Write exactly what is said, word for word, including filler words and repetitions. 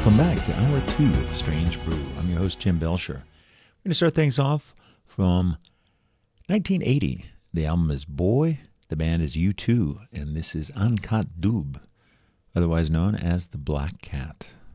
Welcome back to Hour two of Strange Brew. I'm your host, Jim Belcher. We're going to start things off from nineteen eighty. The album is Boy, the band is U two, and this is Uncut Dub, otherwise known as The Black Cat.